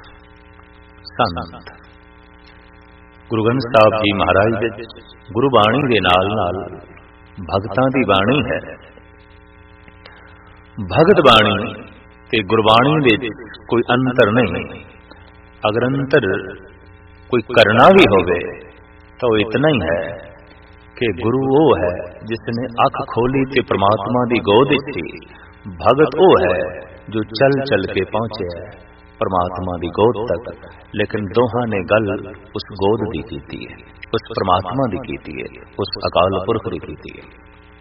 संत। गुरु ग्रंथ साहिब जी महाराज दे गुरबाणी दे नाल नाल भगतां दी बाणी है। भगत बाणी ते गुरबाणी दे कोई अंतर नहीं। अगर अंतर कोई करना भी होवे तो इतना ही है कि गुरु वो है जिसने अख खोली ते परमात्मा दी गोद दी। भगत वो है जो चल चल के पहुंचे है परमात्मा दी गोद तक, लेकिन दोहां ने गल उस गोद दी कीती है, उस परमात्मा दी कीती है, उस अकाल पुरख दी कीती है।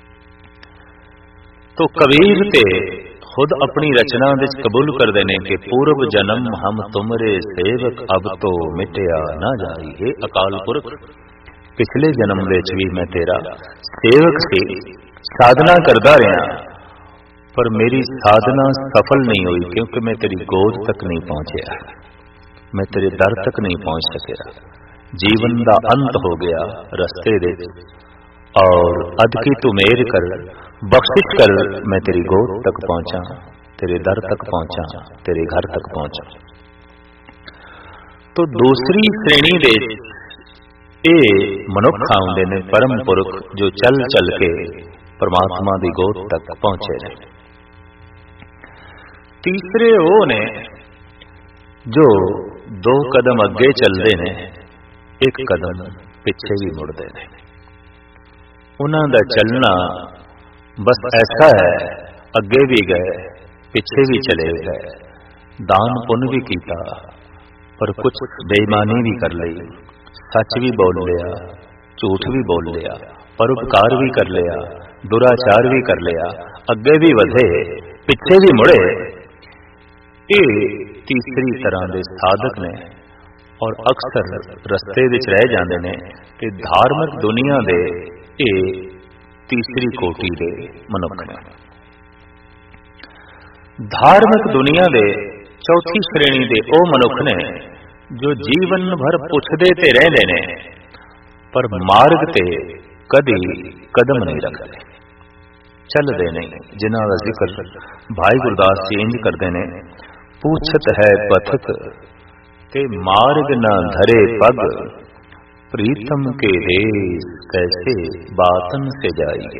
तो कबीर ते खुद अपनी रचना विच कबूल कर देने के पूर्व जन्म हम तुमरे सेवक अब तो मिटया ना जाई। हे अकाल पुरख, पिछले जन्म विच भी मैं तेरा सेवक सी, साधना करदा रहा, पर मेरी साधना सफल नहीं हुई क्योंकि मैं तेरी गोद तक नहीं पहुंचया, मैं तेरे दर तक नहीं पहुंच सकिया। जीवन का अंत हो गया रस्ते दे, और अद की तू मेहर कर, बख्शिश कर, मैं तेरी गोद तक पहुंचा, तेरे दर तक पहुंचा, तेरे घर तक पहुंचा। तो दूसरी श्रेणी दे ये मनुख आउंदे ने परम पुरख जो चल चल के परमात्मा की गोद तक पहुंचे ने। तीसरे वो ने जो दो कदम अगे चलते ने, एक कदम पिछे भी मुड़ते ने। उन्हां दा चलना बस ऐसा है, अगे भी गए पिछे भी चले गए, दान पुण्य भी किया पर कुछ बेईमानी भी कर ली, सच भी बोल लिया, झूठ भी बोल लिया, परोपकार भी कर लिया, दुराचार भी कर लिया, अगे भी वधे पिछे भी मुड़े। ये तीसरी तरह के साधक ने और अक्सर रस्ते विच रह जाते हैं कि धार्मिक दुनिया दे ये तीसरी कोटि के मनुख ने। धार्मिक दुनिया दे चौथी श्रेणी के वो मनुख ने जो जीवन भर पुछदे ते रहंदे ने पर मार्ग ते कदी कदम नहीं रखते, चलते नहीं। जिन्हां दा जिक्र भाई गुरदास जी इंज करते हैं, पूछत है पथक ते मार्ग न धरे पग, प्रीतम के देश कैसे बातन से जाइए।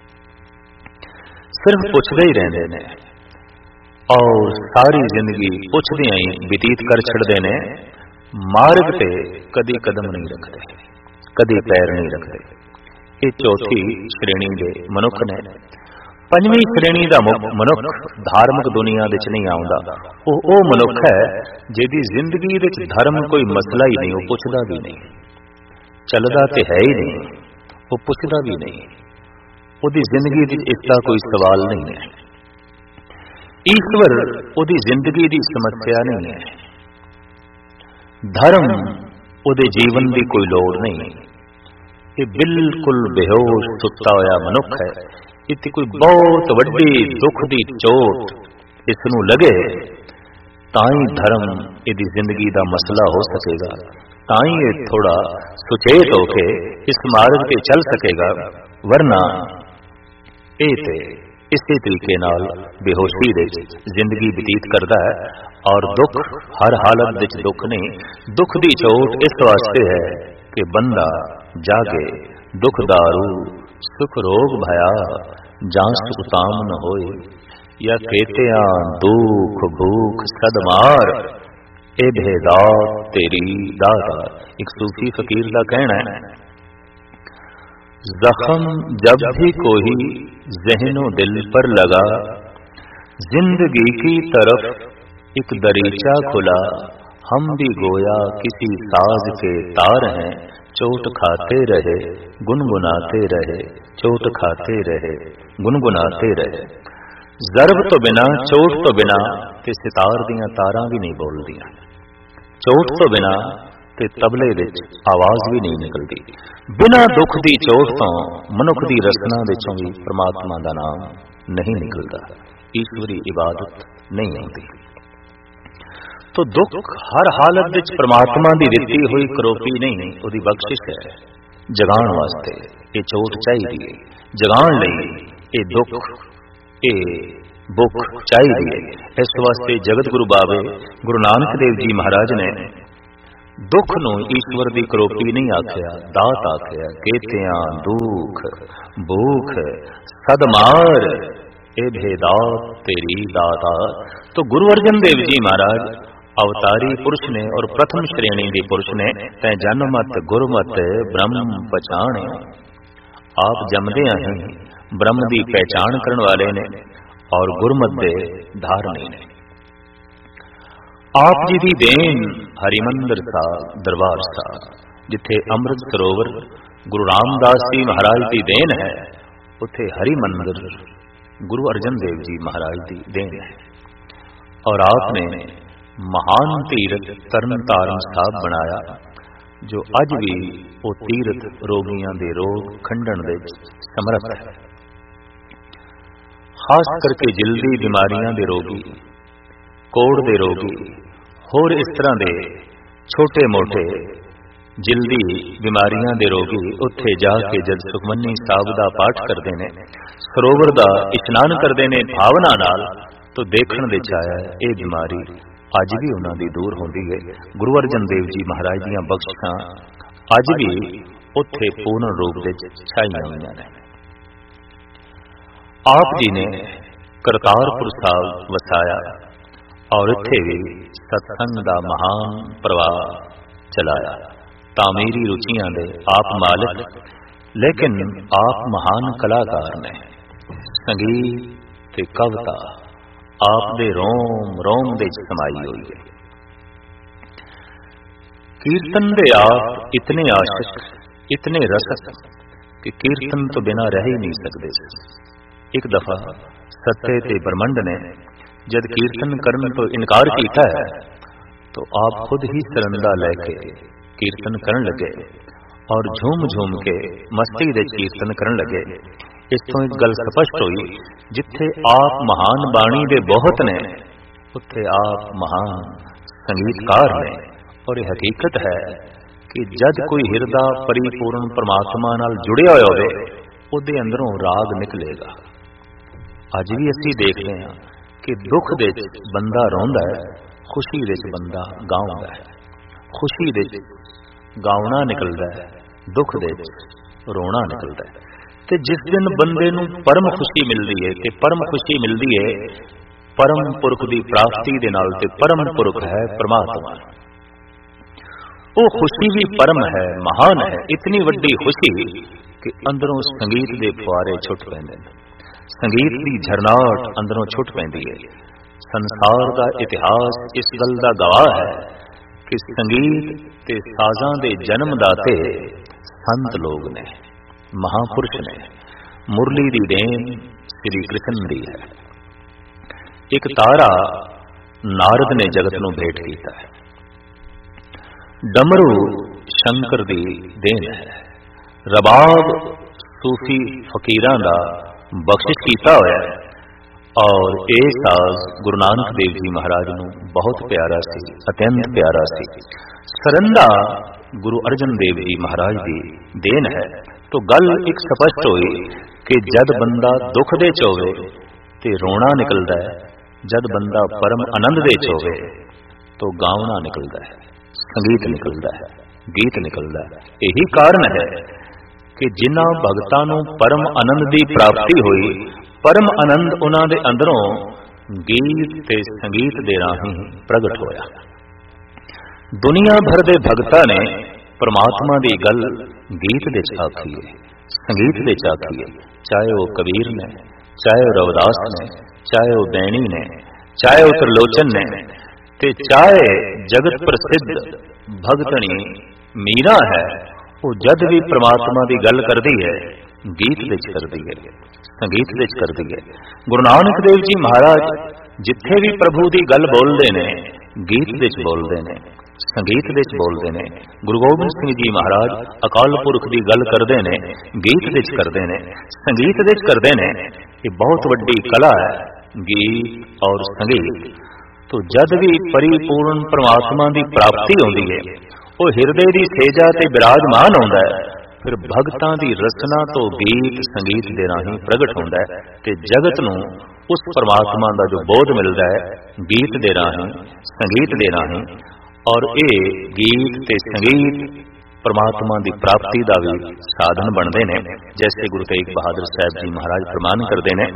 सिर्फ पुछदे ही रहंदे ने और सारी जिंदगी पुछदियां ही व्यतीत कर छड़दे ने, मार्ग ते कदी कदम नहीं रखते, कदी पैर नहीं रखते। ये चौथी श्रेणी के मनुख ने। पंजवीं श्रेणी का मनुख धार्मिक दुनिया विच नहीं आउंदा। वो वो मनुख है जिहदी जिंदगी विच धर्म कोई मसला ही नहीं, वो पुछदा भी नहीं, चलदा ते है ही नहीं, वो पुछदा भी नहीं, उहदी जिंदगी विच इसका कोई सवाल नहीं है। ईश्वर उहदी जिंदगी की समस्या नहीं है, धर्म उहदे जीवन की कोई लोड़ नहीं। ये बिल्कुल बेहोश सुता होया मनुख है। इत्ते कोई बहुत वड्डी दुख की चोट इसनूं लगे तां ही धर्म इहदी जिंदगी का मसला हो सकेगा, तां ही ये थोड़ा सुचेत होके इस मार्ग पे चल सकेगा, वरना ये ते इसी तरीके नाल बेहोशी दे जिंदगी व्यतीत करता है। और दुख हर हालत विच दुख नहीं, दुख की चोट इस वास्ते है कि बंदा जागे दुख दारू सुख रोग भया जां सुताम न होए, या केतिया दुख भूख सदमार ए भेदात तेरी दाता। एक सूफी फकीर का कहना है, जख्म जब भी कोई ज़हनो दिल पर लगा, जिंदगी की तरफ एक दरीचा खुला, हम भी गोया किसी साज के तार हैं, चोट खाते रहे गुनगुनाते रहे, चोट खाते रहे गुनगुनाते रहे। जरब तो बिना चोट तो बिना ते सितार दियां तारां भी नहीं बोलदियां, चोट तो बिना ते तबले विच आवाज भी नहीं निकलती। बिना दुख दी चोट तो मनुख दी रसना विचों भी परमात्मा दा नाम नहीं निकलता, ईश्वरी इबादत नहीं होती। तो दुख हर हालत विच परमात्मा दी दित्ती हुई करोपी नहीं, उहदी बख्शिश है। जगाण वास्ते ये चोट चाहिए, जगाण लई ये दुख, ये भुख चाहिए। इस वास्ते जगत गुरु बाबे गुरु नानक देव जी महाराज ने दुख नूं ईश्वर दी करोपी नहीं आखिया, दात आखिया। केतियां दुख भूख सदमार ए भेदात तेरी दाता। तो गुरु अर्जन देव जी महाराज अवतारी पुरुष ने और प्रथम श्रेणी के पुरुष ने। तै जन्मत गुरमत ब्रह्म पहचाने। आप जमदियां ही ब्रह्म की पहचान करने वाले ने और गुरमत दे धारणी ने। आप जी की देन हरिमंदिर साहब दरबार साहब, जिथे अमृत सरोवर गुरु रामदास जी महाराज की देन है, उथे हरिमंदिर गुरु अर्जन देव जी महाराज की देन है। और आपने महान तीरथ तरन तारण साहब बनाया, जो अज भी वो तीरथ रोगियों के रोग खंडन दे समर्थ है। खास करके जल्दी बीमारियां दे रोगी, कोड़ दे रोगी, होर इस तरह के छोटे मोटे जल्दी बीमारियां दे रोगी उत्थे जाके जद सुखमनी साहब का पाठ करते हैं, सरोवर का इशनान करते हैं भावना नाल, तो देखण दे आया ये बीमारी अज भी उन्होंने दूर होती है। गुरु अर्जन देव जी महाराज दियां बख्शिशां अज भी उत्थे पूर्ण रूप दे छाईयां होईयां ने। आप जी ने करतारपुर साहब वसाया और इत्थे भी सत्संग दा महान प्रवाह चलाया। तामीरी रुचियां दे आप मालिक, लेकिन आप महान कलाकार ने। संगीत ते कविता आप दे रोम रोम दे समाई हुई है। कीर्तन दे आप इतने आशिक, इतने रसक कि कीर्तन तो बिना रह ही नहीं सकते। एक दफा सत्य ते ब्रह्मंड ने जब कीर्तन करने तो इनकार किया है, तो आप खुद ही सरंदा लेके कीर्तन करन लगे और झूम झूम के मस्ती दे कीर्तन करन लगे। इस तो एक गल स्पष्ट हुई, जिथे आप महान बाणी दे बहुत ने, उत्थे आप महान संगीतकार ने। और यह हकीकत है कि जद कोई हिरदा परिपूर्ण परमात्मा नाल जुड़िया होवे, उहदे अंदरों राग निकलेगा। अज भी असीं देखते हैं कि दुख दे बंदा रोंदा है, खुशी दे बंदा गाउंदा है। खुशी दे गाउना निकलदा है, दुख दे रोना निकलदा है। ते जिस दिन बंदे नूं परम खुशी मिलती है, ते परम खुशी मिलती है परम पुरख की प्राप्ति दे नाल, ते परम पुरख है परमात्मा। वो खुशी भी परम है, महान है। इतनी वड्डी खुशी कि अंदरों संगीत दे फुआरे छुट पैंदे ने, संगीत की झरनाहट अंदरों छुट पैंदी है। संसार का इतिहास इस गल का गवाह है कि संगीत ते साजां दे जन्मदाते संत लोग ने, महापुरुष ने। मुरली दी देन श्री कृष्ण दी है। एक तारा नारद ने जगत नूं भेंट कीता है। डमरू शंकर दी देन है। रबाब सूफी फकीरां दा बख्शिश कीता होया है। और ये साज गुरु नानक देव जी महाराज नूं बहुत प्यारा सी, अत्यंत प्यारा सी। सरंदा गुरु अर्जन देव जी महाराज की देन है। तो गल एक स्पष्ट हुई कि जद बंदा दुख दे चोवे ते रोना निकलता है, जद बंदा परम आनंद दे चोवे तो गावना निकलता है, संगीत निकलता है, गीत निकलता है। यही कारण है कि जिन्हां भगतां नूं परम आनंद की प्राप्ति हुई, परम आनंद उन्हां दे अंदरों गीत ते संगीत दे राहीं प्रगट होया। दुनिया भर दे भगतां ने परमात्मा की गल गीत दे आखी है, संगीत दे आखी है। चाहे वो कबीर ने, चाहे वो रविदास ने, चाहे वो बैणी ने, चाहे वो त्रिलोचन ने, ते चाहे जगत प्रसिद्ध भगतनी मीरा है, वो जद भी परमात्मा की गल करती है गीत दे करती है, संगीत दे करती है। गुरु नानक देव जी महाराज जिथे भी प्रभु की गल बोलते हैं गीत दे बोलते हैं, संगीत दे बोलते हैं। गुरु गोबिंद सिंह जी महाराज अकाल पुरख की गल करते हैं, गीत दे करते हैं, संगीत दे करते हैं। ये बहुत वड्डी कला है, गीत और संगीत। तो जद भी परिपूर्ण परमात्मा की प्राप्ति होती है, वो हिरदे की सेजा ते विराजमान होता है, फिर भगतां दी रचना तो गीत संगीत दे राही प्रगट होंदा है ते जगत नूं उस परमात्मा दा जो बोध मिलदा है गीत दे राही संगीत दे राही। और ये गीत ते संगीत परमात्मा की प्राप्ति का भी साधन बनते हैं। जैसे गुरु तेग बहादुर साहब जी महाराज फरमान करते हैं,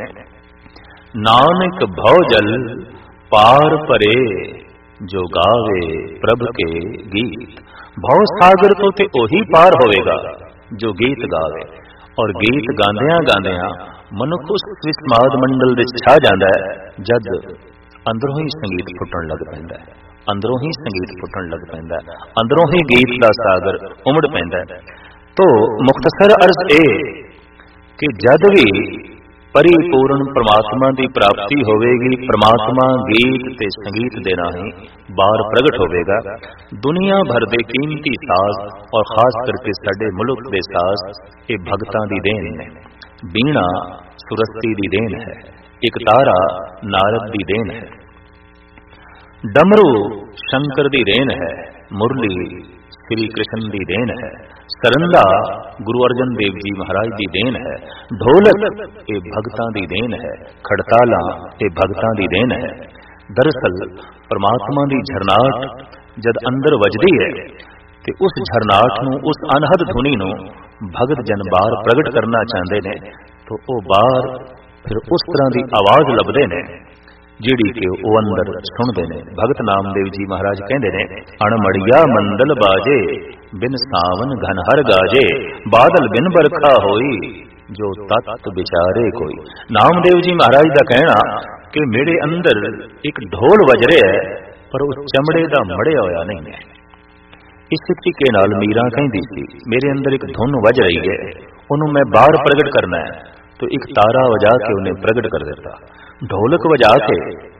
नानक भव जल पार परे जो गावे प्रभ के गीत। भव सागर तो ते ओही पार होवेगा जो गीत गावे। और गीत गांदियां गांदियां मनुख उस विस्माद मंडल दे छा जांदा है जद अंदरों ही संगीत फुटन लग पैंदा है, अंदरों ही संगीत फुटन लग पैंदा है, अंदरों ही गीत का सागर उमड़ पैंदा है। तो मुख्तसर अर्ज ए कि जद भी परिपूर्ण परमात्मा की प्राप्ति होवेगी, परमात्मा गीत ते संगीत दे राही बाहर प्रगट होवेगा। दुनिया भर दे कीमती साज और खास करके साडे मुल्क दे साज ये भगतां दी देन ने। बीणा सुरस्ती दी देन है, एक तारा नारद दी देन है, डमरू शंकर दी देन है, मुरली श्री कृष्ण दी देन है, सरंदा गुरु अर्जन देव जी महाराज दी देन है, ढोलक ये भगतां दी देन है, खड़ताला ये भगतां दी देन है। दरअसल परमात्मा दी झरनाट जद अंदर वजदी है ते उस झरनाट नूं, उस अनहद धुनी नूं भगत जन बाहर प्रगट करना चाहते ने, तो वो बाहर फिर उस तरह की आवाज लभदे ने जिहड़ी कि वो अंदर सुनते ने। भगत नामदेव जी महाराज कहते ने, अणमड़िया मंडल बाजे बिन सावन घन हर गाजे, बादल बिन बरखा होई जो तत्त विचारे कोई। नामदेव जी महाराज का कहना कि मेरे अंदर एक ढोल वज रहा है पर उस चमड़े का मड़िया होया नहीं है। इस तरीके नाल मीरा कहती सी, मेरे अंदर एक धुन वज रही है, उन्होंने मैं बाहर प्रगट करना है, तो एक तारा वजा के उन्हें प्रगट कर देता, ढोलक वजा के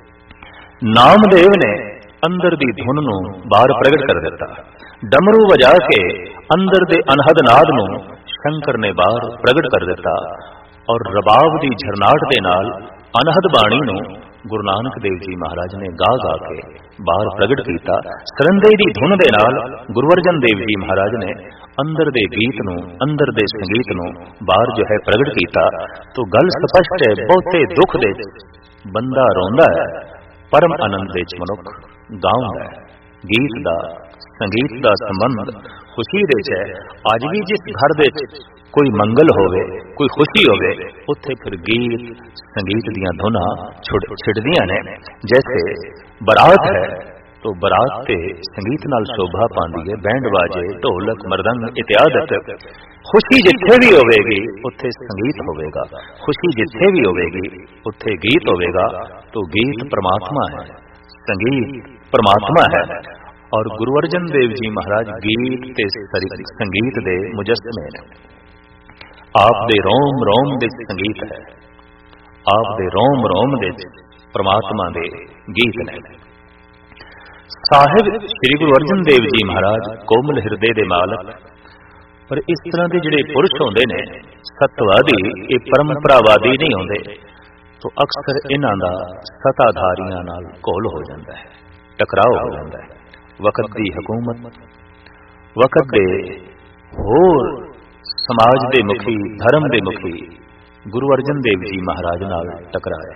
नामदेव ने अंदर दी धुन नूं बाहर प्रगट कर देता, डमरू वजा के अंदर दे अनहद नाद नूं शंकर ने बाहर प्रगट कर देता, और रबाब दी झरनाट दे नाल अनहद बाणी नूं गुरु नानक देव जी महाराज ने गा गा के बाहर प्रगट किया। सरंदे दी धुन दे नाल गुरु अर्जन देव जी महाराज ने अंदर दे गीत नूं, अंदर दे संगीत नूं बाहर जो है प्रगट किया। तो गल स्पष्ट है, बहुते दुख दे बंदा रोंदा है, परम आनंद दे मनुख गाउंदा है। गीत दा संगीत दा संबंध खुशी दे है। अज भी जिस घर दे कोई मंगल होवे, कोई खुशी होवे, उत्थे फिर गीत संगीत दियां धुना छिड़दियां ने। जैसे बरात है तो बरात ते संगीत नाल शोभा पांदी है, बैंड बाजे ढोलक मरदंग इत्यादि। खुशी जिथे भी होवेगी उत्थे संगीत होवेगा, खुशी जिथे भी होवेगी उत्थे गीत होवेगा। तो गीत परमात्मा है, संगीत परमात्मा है। और गुरु अर्जन देव जी महाराज गीत ते संगीत दे मुजस्मे ने। आप दे रोम रोम दे संगीत है, आप दे रोम रोम दे परमात्मा दे गीत ने। साहिब श्री गुरु अर्जन देव जी महाराज कोमल हिरदे दे मालक। पर इस तरह के जिहड़े पुरुष होंदे ने सतवादी, ये परंपरावादी नहीं होंदे, तो अक्सर इन्हां दा सताधारियां नाल घोल हो जाता है, टकराव हो जाता है। वक्त दी हुकूमत, वक्त दे होर समाज दे मुखी, धर्म दे मुखी गुरु अर्जन देव जी महाराज नाल टकराए।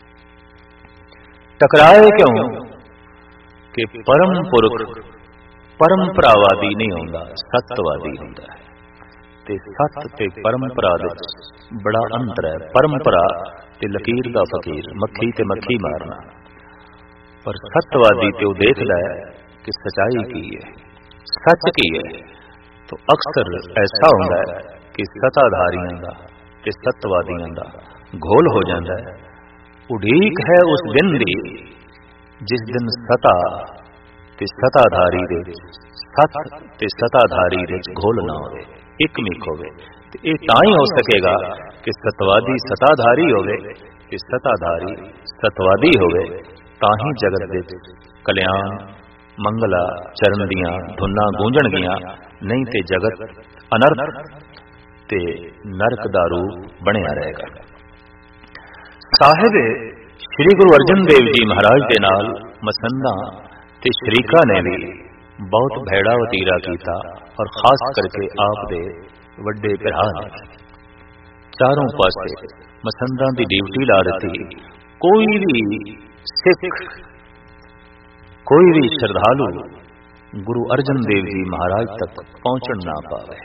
टकराए क्यों? कि परम पुरख परंपरावादी नहीं होंदा, सतवादी होंदा है। ते सत ते परंपरा दे बड़ा अंतर है। परंपरा ते लकीर दा फकीर, मक्खी ते मक्खी मारना। पर सतवादी ते वो देखदा है कि सच्चाई की है, सच की है। तो अक्सर ऐसा होता है कि सताधारियों का ते सतवादियों का घोल हो जाता है। उड़ीक है उस दिन दी जिस दिन सता ते सताधारी दे, सत ते सताधारी दे घोल ना होवे, एक मिक होवे। ते ये तां ही हो सकेगा कि सतवादी सताधारी होवे ते सताधारी सतवादी होवे, तां ही जगत दे कल्याण मंगला चरण दियां धुना गूंजण गियां। नहीं ते जगत अनर्थ ते नरक दा रूप बनिया रहेगा। साहिब श्री गुरु अर्जन देव जी महाराज दे नाल मसंदा ते शरीका ने भी बहुत भैड़ा वतीरा कीता। और खास करके आप दे वड्डे भरा ने। चारों पासे मसंदा की ड्यूटी ला दी। कोई भी सिख, कोई भी श्रद्धालु गुरु अर्जन देव जी महाराज तक पहुंचन ना पावे।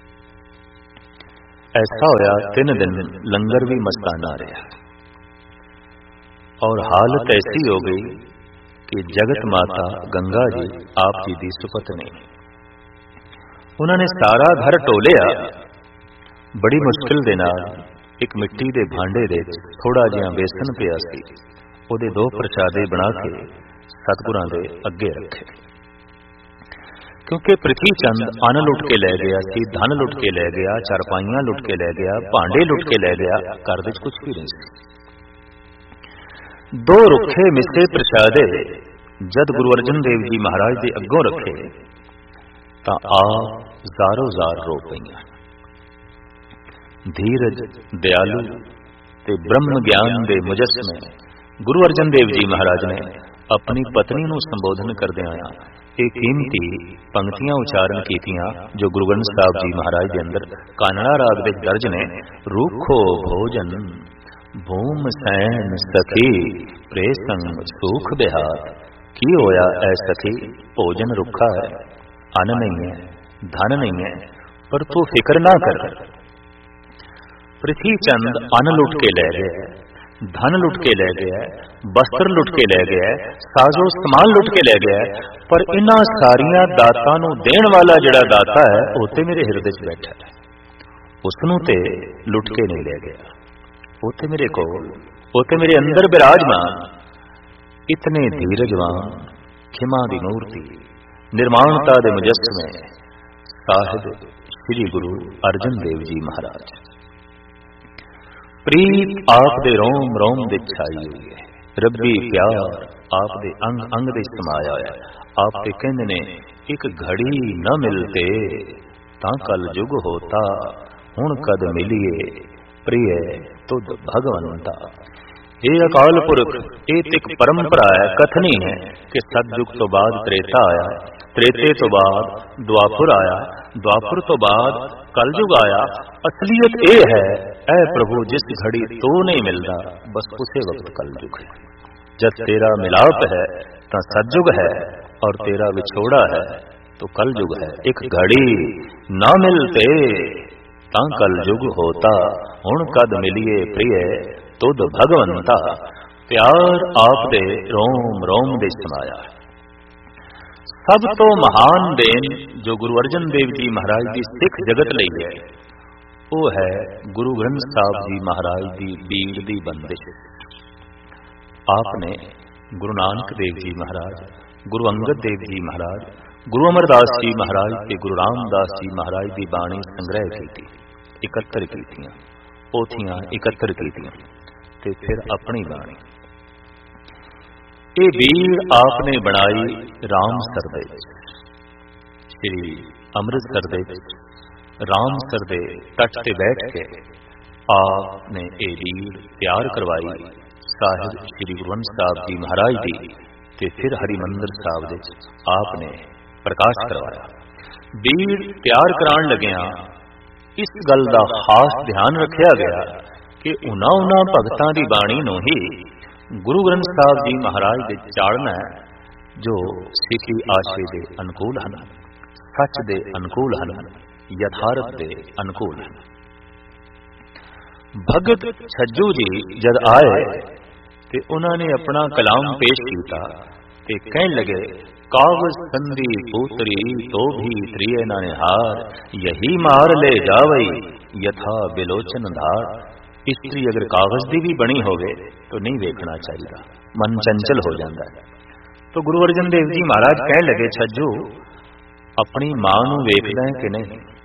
ऐसा होया तीन दिन लंगर भी मस्ताना रहा और हालत ऐसी हो गई कि जगत माता गंगा जी आप जी दी सुपत्नी, उन्होंने सारा घर टोलिया। बड़ी मुश्किल दे नाल एक मिट्टी दे भांडे दे थोड़ा जिहा बेसन पिया सी, उहदे दो प्रसादे बना के सतगुरां दे अगे रखे। क्योंकि पृथ्वी चंद अन्न लुट के लै गया सी, धन लुट के लै गया, चारपाइयां लुट के लै गया, भांडे लुट के लै गया, घर विच कुछ भी नहीं सी। दो रुखे मिसे प्रसादे जद गुरु अर्जन देव जी महाराज दे अगों रखे तां आप ज़ारो ज़ार रो पईयां। धीरज, दयालु ते ब्रह्म ज्ञान दे मुजस्समे गुरु अर्जन देव जी महाराज ने अपनी पत्नी नूं संबोधन करदिआं एक कीमती पंक्तियां उचारण कीतियां जो गुरु ग्रंथ साहिब जी महाराज दे अंदर कानड़ा राग विच दर्ज ने। रूखो भोजन भूम सैन सखी प्रेसंग सुख बिहार। की होया ऐ सखी, भोजन रुखा है, अन्न नहीं है, धन नहीं है, पर तू फिक्र ना कर। पृथ्वी चंद अन्न लुट के ले गया, धन लुट के ले गया, वस्त्र लुट के ले गया, साजो समान लुट के ले गया, पर इन्हां सारियां दातां नूं देण वाला जिहड़ा दाता है वो ते मेरे हिरदे च बैठा है, उसनूं ते लुट के नहीं ले गया। वो ते मेरे कोल, वो ते मेरे अंदर विराजमान। इतने धीरजवान, खिमा दी मूर्ति, निर्माणता दे मुजस्समे साहिब श्री गुरु अर्जन देव जी महाराज। प्रीत आप दे रोम रोम दे छाई हुई है, रब्बी प्यार आप दे अंग अंग दे समाया है। आप ते कहंदे ने एक घड़ी न मिलते तां कल जुग होता, हुण कद मिलिए प्रिय तुद भगवंता। ये अकाल पुरख ये एक परंपरा है, कथनी है कि सतयुग तो बाद त्रेता आया, त्रेते तो बाद द्वापुर आया, द्वापुर तो बाद कलयुग आया। असलियत ये है ऐ प्रभु जिस घड़ी तो नहीं मिलता बस उसे वक्त कलयुग है। जब तेरा मिलाप है तो सतयुग है और तेरा विछोड़ा है तो कलयुग है। एक घड़ी ना मिलते तां कलयुग होता, हुण कद मिलिए प्रिय तुद भगवंता। प्यार आप दे रोम रोम दे समाया। सब तो महान देन जो गुरु अर्जन देव जी महाराज की सिख जगत लई है वो है गुरु ग्रंथ साहिब जी महाराज की बीड़ दी बंदिश। आपने गुरु नानक देव जी महाराज, गुरु अंगद देव जी महाराज, गुरु अमरदास जी महाराज ते गुरु रामदास जी महाराज की बाणी संग्रह की, इकत्र कीतियां, पोथियां इकत्र कीतियां ते फिर अपनी बाणी। ये बीड़ आपने बनाई रामसर दे, श्री अमृतसर दे रामसर दे तट ते बैठ के आपने ये बीड़ तैयार करवाई साहिब श्री गुरु ग्रंथ साहिब जी महाराज की, ते फिर हरिमंदिर साहिब दे आपने प्रकाश करवाया। बीड़ तैयार करान लगिया इस गल का खास ध्यान रखा गया कि उन्हां उन्हां भगतां दी बाणी नूं ही गुरु ग्रंथ साहिब जी महाराज दे चाड़ना है जो सिखी आशे दे अनुकूल हन, सच दे अनुकूल हन, यथार्थ दे अनुकूल हन। भगत छज्जू जी जद आए ते उन्होंने अपना कलाम पेश किया ते कहन लगे, कागज संधि पुत्री तो भी त्रिय न निहार, यही मार ले जावई यथा बिलोचन धार। स्त्री अगर कागज की भी बनी होवे तो नहीं देखना चाहिए, मन चंचल हो जाता है। तो गुरु अर्जन देव जी महाराज कहन लगे, छज्जू अपनी मां नूं वेखदा है कि नहीं?